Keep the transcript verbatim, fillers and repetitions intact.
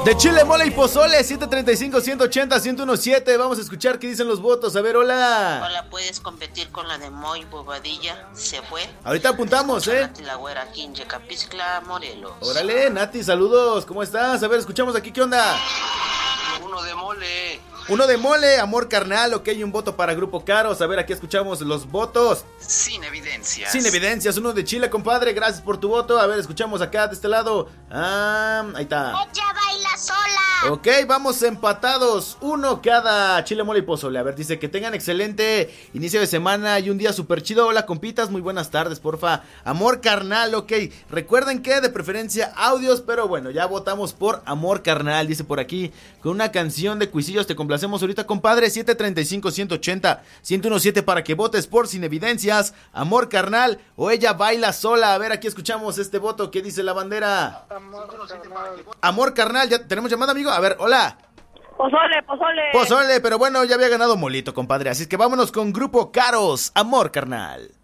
De chile, mole y pozole, siete treinta y cinco, ciento ochenta, ciento diecisiete. Vamos a escuchar qué dicen los votos. A ver, hola. Hola, ¿puedes competir con la de Moy Bobadilla? Se fue. Ahorita apuntamos, Escucha ¿eh? Nati La Güera, aquí en Yecapixtla, Morelos. Órale, Nati, saludos. ¿Cómo estás? A ver, escuchamos aquí, ¿qué onda? Uno de mole. Uno de mole, amor carnal, ok, un voto para Grupo Caros. A ver, aquí escuchamos los votos. Sin evidencias. Sin evidencias, uno de Chile, compadre, gracias por tu voto. A ver, escuchamos acá de este lado. Ah, ahí está. Ella baila sola. Ok, vamos empatados, uno cada chile, mole y pozole. A ver, dice que tengan excelente inicio de semana y un día súper chido. Hola, compitas, muy buenas tardes, porfa. Amor carnal, ok. Recuerden que de preferencia audios, pero bueno, ya votamos por amor carnal, dice por aquí. Con una canción de Cuisillos te complacemos ahorita, compadre. Siete treinta y cinco, ciento ochenta, ciento diecisiete para que votes por Sin Evidencias, amor carnal o Ella Baila Sola. A ver, aquí escuchamos este voto que dice la bandera. Amor carnal. Amor carnal, ya tenemos llamada, amigo. A ver, hola. Pozole, pozole. Pozole, pero bueno, ya había ganado molito, compadre. Así es que vámonos con Grupo Caros, amor carnal.